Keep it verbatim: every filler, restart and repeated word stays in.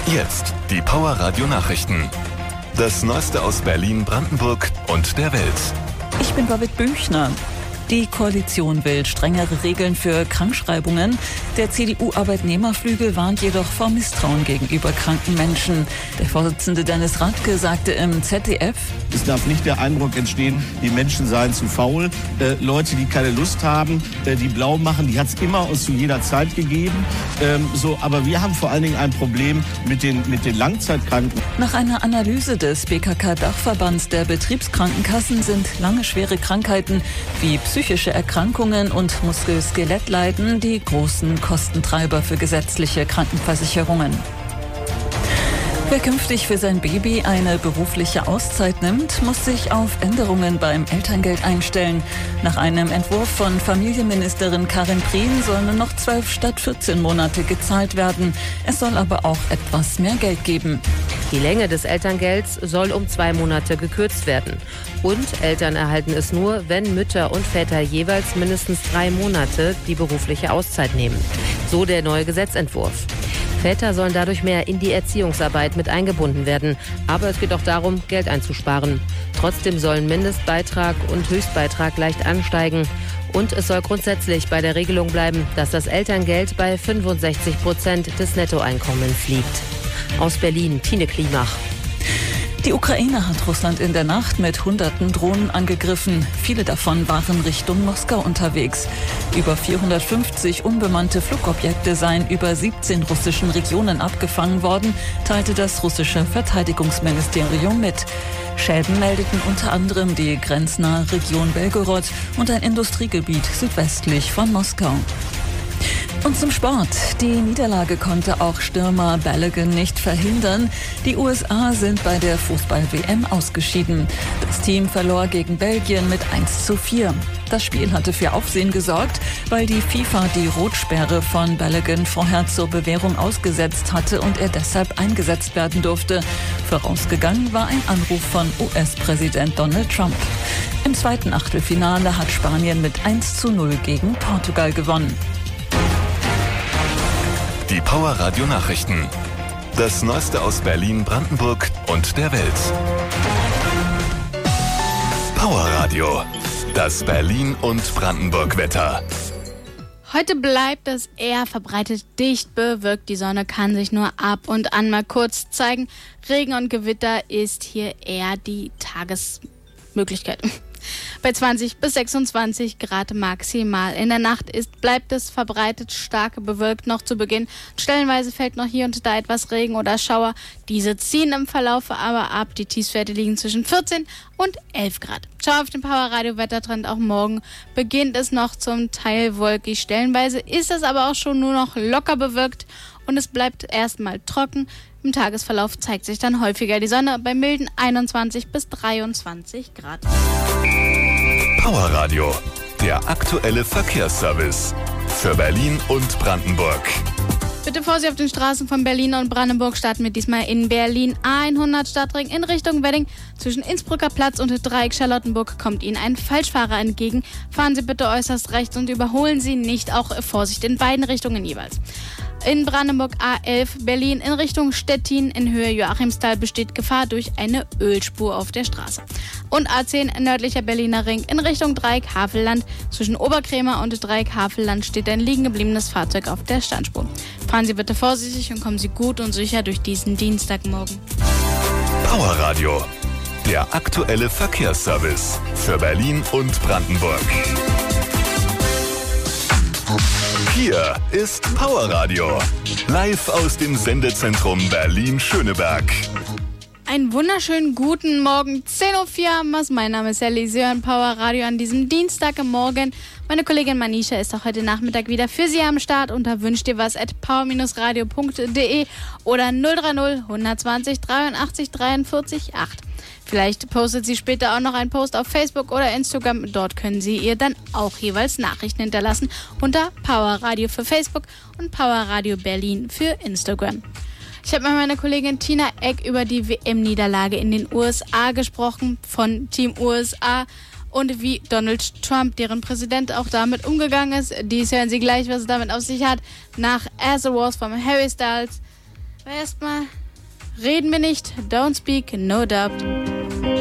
Jetzt die Power Radio Nachrichten. Das Neueste aus Berlin, Brandenburg und der Welt. Ich bin Babette Büchner. Die Koalition will strengere Regeln für Krankschreibungen. Der C D U-Arbeitnehmerflügel warnt jedoch vor Misstrauen gegenüber kranken Menschen. Der Vorsitzende Dennis Radke sagte im Z D F: Es darf nicht der Eindruck entstehen, die Menschen seien zu faul. Äh, Leute, die keine Lust haben, äh, die blau machen, die hat es immer und zu jeder Zeit gegeben. Ähm, so, aber wir haben vor allen Dingen ein Problem mit den, mit den Langzeitkranken. Nach einer Analyse des B K K-Dachverbands der Betriebskrankenkassen sind lange schwere Krankheiten wie psychische Erkrankungen und Muskel-Skelettleiden die großen Kostentreiber für gesetzliche Krankenversicherungen. Wer künftig für sein Baby eine berufliche Auszeit nimmt, muss sich auf Änderungen beim Elterngeld einstellen. Nach einem Entwurf von Familienministerin Karin Prien sollen nur noch zwölf statt vierzehn Monate gezahlt werden. Es soll aber auch etwas mehr Geld geben. Die Länge des Elterngelds soll um zwei Monate gekürzt werden. Und Eltern erhalten es nur, wenn Mütter und Väter jeweils mindestens drei Monate die berufliche Auszeit nehmen. So der neue Gesetzentwurf. Väter sollen dadurch mehr in die Erziehungsarbeit mit eingebunden werden. Aber es geht auch darum, Geld einzusparen. Trotzdem sollen Mindestbeitrag und Höchstbeitrag leicht ansteigen. Und es soll grundsätzlich bei der Regelung bleiben, dass das Elterngeld bei fünfundsechzig Prozent des Nettoeinkommens liegt. Aus Berlin, Tine Klimach. Die Ukraine hat Russland in der Nacht mit hunderten Drohnen angegriffen. Viele davon waren Richtung Moskau unterwegs. Über vierhundertfünfzig unbemannte Flugobjekte seien über siebzehn russischen Regionen abgefangen worden, teilte das russische Verteidigungsministerium mit. Schäden meldeten unter anderem die grenznahe Region Belgorod und ein Industriegebiet südwestlich von Moskau. Und zum Sport. Die Niederlage konnte auch Stürmer Balogun nicht verhindern. Die U S A sind bei der Fußball-W M ausgeschieden. Das Team verlor gegen Belgien mit eins zu vier. Das Spiel hatte für Aufsehen gesorgt, weil die FIFA die Rotsperre von Balogun vorher zur Bewährung ausgesetzt hatte und er deshalb eingesetzt werden durfte. Vorausgegangen war ein Anruf von U S-Präsident Donald Trump. Im zweiten Achtelfinale hat Spanien mit eins zu null gegen Portugal gewonnen. Die Power Radio Nachrichten. Das Neueste aus Berlin, Brandenburg und der Welt. Power Radio. Das Berlin und Brandenburg Wetter. Heute bleibt es eher verbreitet dicht bewölkt. Die Sonne kann sich nur ab und an mal kurz zeigen. Regen und Gewitter ist hier eher die Tagesmöglichkeit. Bei zwanzig bis sechsundzwanzig Grad maximal. In der Nacht ist, bleibt es verbreitet stark bewölkt noch zu Beginn. Stellenweise fällt noch hier und da etwas Regen oder Schauer. Diese ziehen im Verlauf aber ab. Die Tiefstwerte liegen zwischen vierzehn und elf Grad. Schau auf den Power Radio Wettertrend. Auch morgen beginnt es noch zum Teil wolkig. Stellenweise ist es aber auch schon nur noch locker bewölkt und es bleibt erstmal trocken. Im Tagesverlauf zeigt sich dann häufiger die Sonne bei milden einundzwanzig bis dreiundzwanzig Grad. Power Radio, der aktuelle Verkehrsservice für Berlin und Brandenburg. Bitte Vorsicht auf den Straßen von Berlin und Brandenburg. Starten wir diesmal in Berlin hundert Stadtring in Richtung Wedding. Zwischen Innsbrucker Platz und Dreieck Charlottenburg kommt Ihnen ein Falschfahrer entgegen. Fahren Sie bitte äußerst rechts und überholen Sie nicht. Auch Vorsicht in beiden Richtungen jeweils. In Brandenburg A elf, Berlin in Richtung Stettin in Höhe Joachimsthal besteht Gefahr durch eine Ölspur auf der Straße. Und A zehn, nördlicher Berliner Ring in Richtung Dreieck Havelland. Zwischen Oberkrämer und Dreieck Havelland steht ein liegen gebliebenes Fahrzeug auf der Standspur. Fahren Sie bitte vorsichtig und kommen Sie gut und sicher durch diesen Dienstagmorgen. Power Radio, der aktuelle Verkehrsservice für Berlin und Brandenburg. Hier ist Power Radio, live aus dem Sendezentrum Berlin-Schöneberg. Einen wunderschönen guten Morgen, zehn Uhr vier haben wir's. Mein Name ist Ellie, Sie hören Power Radio an diesem Dienstagmorgen. Meine Kollegin Manisha ist auch heute Nachmittag wieder für Sie am Start unter wünscht dir was at power radio punkt de oder null drei null hundertzwanzig dreiundachtzig dreiundvierzig acht. Vielleicht postet sie später auch noch einen Post auf Facebook oder Instagram. Dort können Sie ihr dann auch jeweils Nachrichten hinterlassen unter Power Radio für Facebook und Power Radio Berlin für Instagram. Ich habe mit meiner Kollegin Tina Eck über die W M-Niederlage in den U S A gesprochen von Team U S A und wie Donald Trump, deren Präsident, auch damit umgegangen ist. Dies hören Sie gleich, was es damit auf sich hat, nach As It Was von Harry Styles. Aber erstmal reden wir nicht, don't speak, no doubt.